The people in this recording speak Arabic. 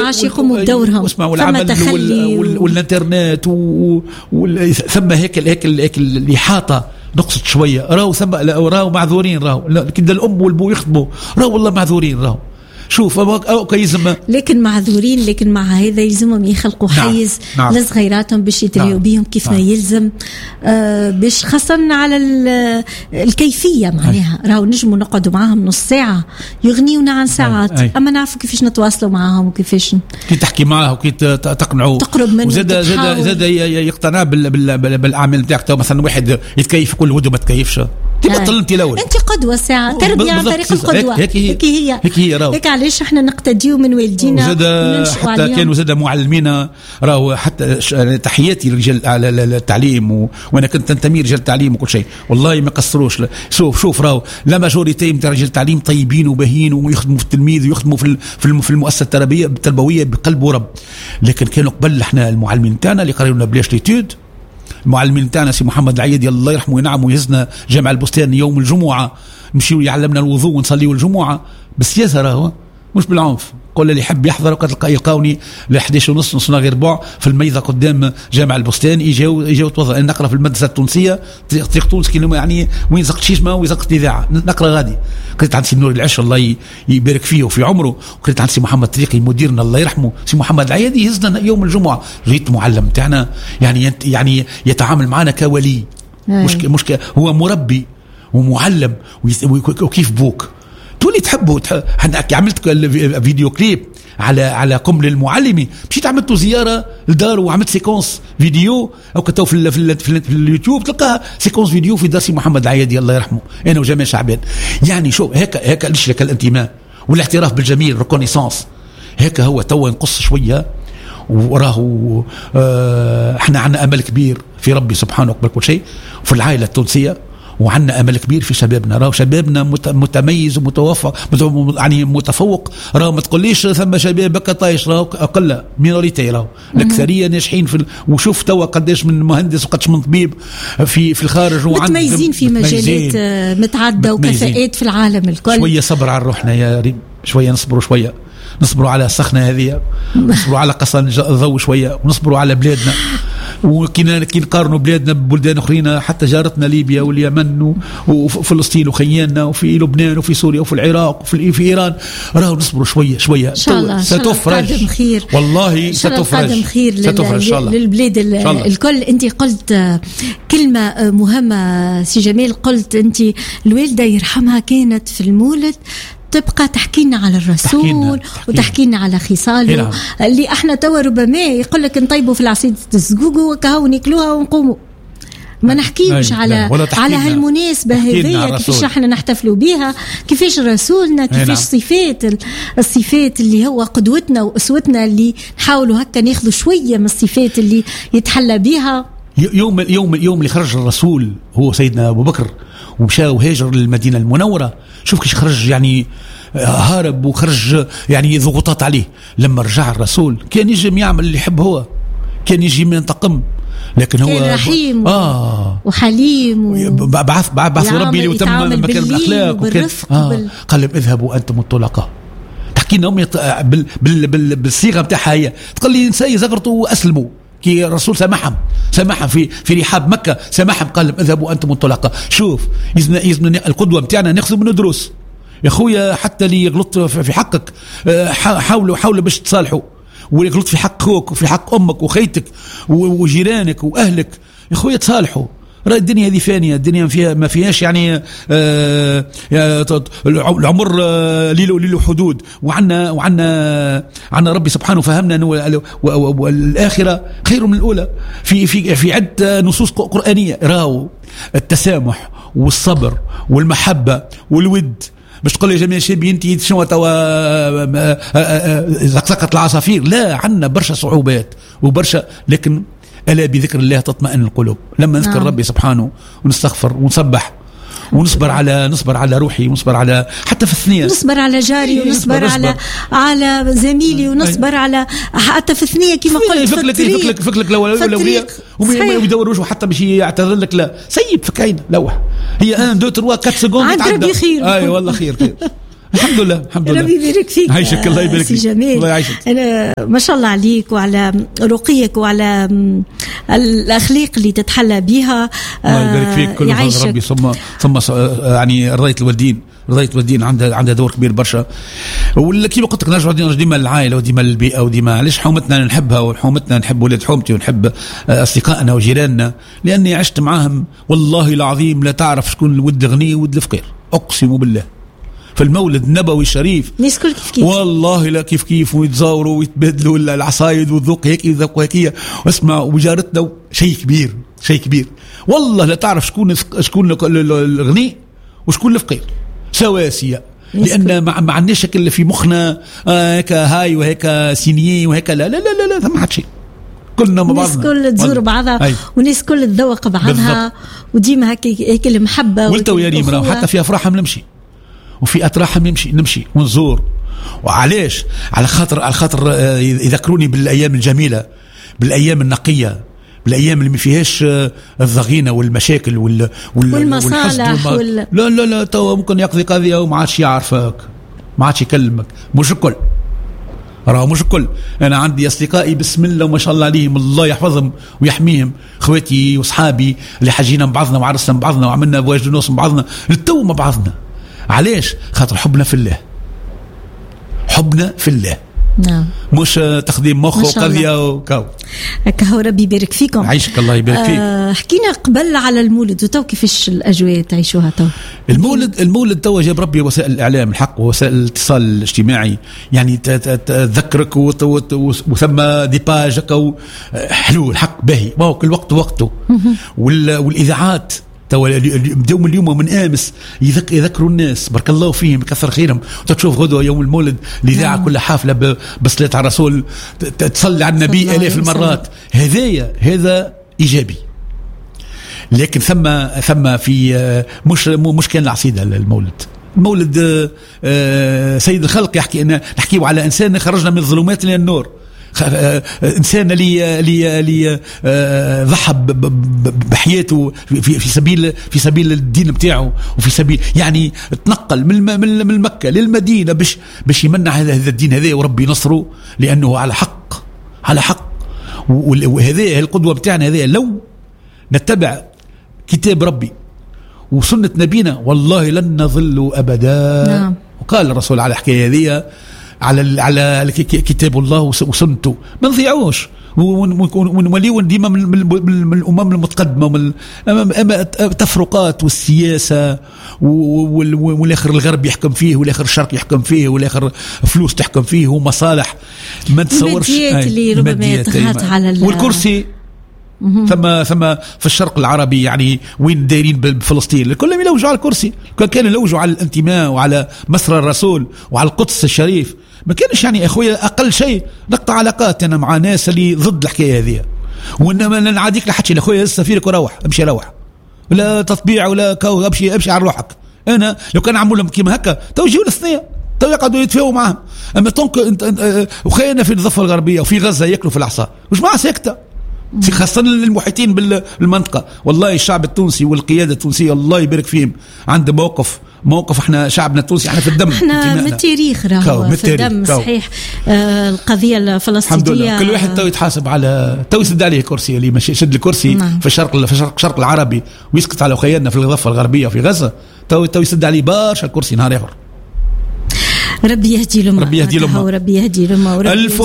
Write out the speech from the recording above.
عادش يقوموا بدورهم. ثم تخلي والانترنت ثم هيك الإحاطة نقصت شوية. راهو ثم راهو معذورين، راهو كده الأم والبو يخدموا، راهو والله معذورين. راهو شوف يلزم، لكن معذورين، لكن مع هذا يلزمهم يخلقوا حيز لصغيراتهم باش يتريوا بهم كيف ما يلزم، باش خاصة على الكيفية معناها. راهو نجموا نقعدوا معاهم نص ساعة يغنيونا عن ساعات، أما نعرفوا كيفاش نتواصلوا معاهم وكيفاش كي تحكي معه وكي تقنعوا تقرب منه. وزاد يقتنع بالأعمال نتاعك. مثلا واحد يتكيف كل ودو ما تكيفش، تبطل انت الاول. انت قدوه ساعه تربيه عن طريق القدوه. هيك هي هيك علاش احنا نقتديو من والدينا وننشئوا عليهم. حتى كانوا زاد معلمين، راهو حتى تحياتي لرجال التعليم وانا كنت انتمي رجال التعليم وكل شيء، والله ما قصروش. شوف راهو لا ماجوريتي نتاع رجال التعليم طيبين وباهين ويخدموا في التلميذ ويخدموا في المؤسسه التربويه بقلب ورب. لكن كانوا قبل احنا المعلمين تاعنا اللي قالوا لنا بلاش ليتود، المعلمين تاعنا سي محمد العيادي الله يرحمه وينعم ويهزنا جامع البستان يوم الجمعة، نمشيو يعلمنا الوضوء ونصليوا الجمعة بالسياسة، راهو مش بالعنف. كل اللي يحب يحضر وقت يلقاوني ل 11:30 نص غير ربع في الميضة قدام جامع البستان، يجاو توضأ. نقرا في المدرسة التونسية طريق تونس كي يعني وين زقت شيشمة وين زقت الإذاعة نقرا غادي. قريت عند سي نور العش الله يبارك فيه وفي عمره، وقريت عند سي محمد طريقي مديرنا الله يرحمه سي محمد العيادي يهزنا يوم الجمعة. جيت معلم تاعنا يعني يتعامل معنا كولي، مش هو مربي ومعلم وكيف بوك تولي تحبه. عملت فيديو كليب على قنبله المعلمي، مشيت عملت زياره لداره وعملت سيكونس فيديو او كتو في اليوتيوب تلقاها سيكونس فيديو في دار سي محمد العيادي الله يرحمه انا وجمال شعبان. يعني شوف هيك ليش لك الانتماء والاعتراف بالجميل ريكونيسانس. هيك هو تو نقص شويه وراه احنا عندنا امل كبير في ربي سبحانه وتعالى كل شيء وفي العائله التونسيه، وعندنا امل كبير في شبابنا. راهو شبابنا متميز ومتوفق يعني متفوق. راهو ما تقوليش ثم شباب بكا طايش، راهو اقل مينوريتي، راهو الاكثريه ناجحين وشوف توا قداش من مهندس وقداش من طبيب في الخارج متميزين في مجالات متعدده وكفاءات في العالم الكل. شويه صبر على روحنا يا ريم، شويه نصبروا على السخنه هذه، نصبروا على قصان الضوء شويه، ونصبروا على بلادنا. وكي نقارنوا بلادنا ببلدان اخرين حتى جارتنا ليبيا واليمن وفلسطين وخياننا وفي لبنان وفي سوريا وفي العراق وفي ايران، راهو نصبروا شويه ستفرج خير. والله ستفرج خير ان شاء الله للبلاد الكل. انت قلت كلمه مهمه سي جمال، قلت انت الوالده يرحمها كانت في المولد تبقى تحكينا على الرسول وتحكينا على خصاله اللي احنا توا ربما يقول لك نطيبوا في العصيدة الزقوق وكهو ناكلوها ونقوموا ما نحكيش على هالمناسبة هذه كيفاش احنا نحتفلوا بها، كيفاش رسولنا، كيفاش الصفات اللي هو قدوتنا وأسوتنا اللي نحاولوا هكا ناخذوا شوية من الصفات اللي يتحلى بها. يوم اللي خرج الرسول هو سيدنا أبو بكر ومشى وهاجر للمدينة المنورة، شوف كيش خرج يعني هارب وخرج يعني ضغوطات عليه. لما رجع الرسول كان يجي يعمل اللي يحب، هو كان يجي ينتقم، لكن هو كان رحيم وحليم بعث ربي ليتمم مكارم الأخلاق قال لهم اذهبوا أنتم الطلقاء. تحكي لهم بالصيغة بتاعها هي، تقول لي نساي زغرتوا وأسلموا كي الرسول سامحهم في رحاب مكة، سامحهم قال لهم اذهبوا أنتم الطلقاء. شوف يزمنا القدوة بتاعنا ناخذ منه دروس يا خويا، حتى اللي يغلط في حقك حاولوا باش تصالحوا، واللي يغلط في حق خوك وفي حق أمك وخيتك وجيرانك وأهلك يا خويا تصالحوا. رأي الدنيا هذه فانية، الدنيا فيها ما فيهاش يعني العمر له حدود، وعنا ربي سبحانه فهمنا والآخرة خير من الأولى في عدة نصوص قرآنية. راو التسامح والصبر والمحبة والود. مش تقول لي جميع شيء انت شنو توا زقزقة العصافير، لا عنا برشا صعوبات وبرشا، لكن ألا بذكر الله تطمئن القلوب. لما نذكر ربي سبحانه ونستغفر ونصبح ونصبر على روحي، ونصبر على حتى في الثنية، نصبر على جاري ونصبر على زميلي، ونصبر على حتى في الثنية كما قلت فكلك الأولوية ويدور وجهه حتى باش يعتذر لك، لا سيب فك عينه لوح، هي 1 2 3 4 سكوند عند ربي خير. والله خير الحمد لله الحمد لله. ربي يبارك فيك. عايشك الله يبارك فيك. جميل. الله يعيشك. أنا ما شاء الله عليك وعلى رقيك وعلى الأخلاق اللي تتحلى بها. الله يبارك فيك. كل ربي ثم يعني رضاية الوالدين عندها دور كبير برشا. ولا كيما قلت لك نرجع ديما للعائله وديما للبيئه وديما علاش حومتنا نحبها وحومتنا نحب ولاد حومتي ونحب اصدقائنا وجيراننا لاني عشت معاهم. والله العظيم لا تعرف شكون الود غني ود الفقير اقسم بالله. في المولد النبوي الشريف الناس كل كيف والله لا كيف ويتزاوروا ويتبادلوا العصايد والذوق هيك وذوق هيك. واسمع وجارتنا شيء كبير والله لا تعرف شكون الغني وشكون الفقير سواسية. لأن ما عندناش اللي في مخنا هيك هاي وهيك سينيين وهيك لا لا لا لا ما حد شيء. كلنا مع بعضنا. الناس كل تزور بعضها والناس كل تذوق بعضها وديما هيك المحبة. والتو يا ريم حتى في أفراحهم نمشي وفي أطراحهم نمشي ونزور. وعلاش؟ على خاطر يذكروني بالأيام الجميلة بالأيام النقية بالأيام اللي ما فيهاش الضغينة والمشاكل والمصالح لا توا ممكن يقضي قضية وما عادش يعرفك ما عادش يكلمك. مش الكل أنا عندي أصدقائي بسم الله وما شاء الله عليهم الله يحفظهم ويحميهم. خواتي وصحابي اللي حجينا مع بعضنا وعرسنا مع بعضنا وعملنا بواج دنوس مع بعضنا التو مع بعضنا. علاش؟ خاطر حبنا في الله. نعم. مش تخديم مخ وقضية وكاو. كهو ربي يبارك فيكم. عايشك الله يبارك فيك. حكينا قبل على المولد وتو كيفاش الأجواء تعيشوها تو؟ المولد تو جاب ربي وسائل الإعلام الحق ووسائل الاتصال الاجتماعي يعني تذكرك وثم ديباج حلو الحق باهي ما هو كل وقته والإذاعات بدأوا من اليوم ومن امس يذكروا الناس بارك الله فيهم كثر خيرهم. وتشوف غدوه يوم المولد الاذاعه كلها حافله بصلاه على الرسول تصلي على النبي الاف المرات. هذا ايجابي. لكن ثم في مش كان العصيده المولد سيد الخلق نحكيه على انسان خرجنا من الظلمات الى النور. إنسان اللي ضحى بحياته في سبيل الدين بتاعه وفي سبيل يعني تنقل من مكة للمدينة باش يمنع هذا الدين هذا وربي نصره لأنه على حق. وهذه القدوة بتاعنا هذه لو نتبع كتاب ربي وسنة نبينا والله لن نضل أبدا. نعم. وقال الرسول على الحكاية هذه على كتاب الله وسنته ما نضيعوش ونوليون ديما من الأمم المتقدمة من التفرقات والسياسة والآخر الغرب يحكم فيه والآخر الشرق يحكم فيه والآخر فلوس تحكم فيه ومصالح ما تصورش اللي ربما تغات على والكرسي ثم في الشرق العربي يعني وين دايرين بفلسطين كلهم يلوجوا على الكرسي. كان يلوجوا على الانتماء وعلى مسر الرسول وعلى القدس الشريف ما كانش يعني اخويا اقل شيء نقطع علاقات انا مع ناس اللي ضد الحكايه هذه. وانما نعاديك لحكي لاخويا السفيرك وروح امشي روح ولا تطبيع ولا كو امشي على روحك. انا لو كان عملوا لهم كيما هكا تو يجيو الاثنين تو يقعدوا يتفاهموا معهم. اما طنك انت وخينا في الضفه الغربيه وفي غزه ياكلوا في العصا مش مع ساكته خاصة للمحيطين بالمنطقة. والله الشعب التونسي والقيادة التونسية الله يبارك فيهم عنده موقف احنا شعبنا التونسي احنا في الدم احنا من التاريخ راهو في الدم صحيح. القضية الفلسطينية كل واحد تو يتحاسب على تو يسد عليه كرسي اللي ماشي يشد الكرسي في الشرق العربي ويسكت على خيالنا في الضفة الغربية وفي غزة تو يسد عليه برشا الكرسي نهار آخر. ربي يهدي لهم وربي يهدي لهم